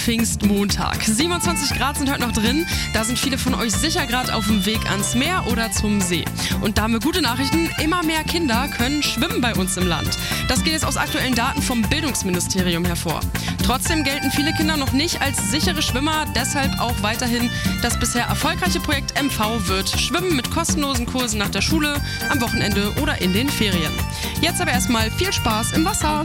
Pfingstmontag. 27 Grad sind heute noch drin. Da sind viele von euch sicher gerade auf dem Weg ans Meer oder zum See. Und da haben wir gute Nachrichten. Immer mehr Kinder können schwimmen bei uns im Land. Das geht jetzt aus aktuellen Daten vom Bildungsministerium hervor. Trotzdem gelten viele Kinder noch nicht als sichere Schwimmer. Deshalb auch weiterhin das bisher erfolgreiche Projekt MV wird Schwimmen mit kostenlosen Kursen nach der Schule, am Wochenende oder in den Ferien. Jetzt aber erstmal viel Spaß im Wasser.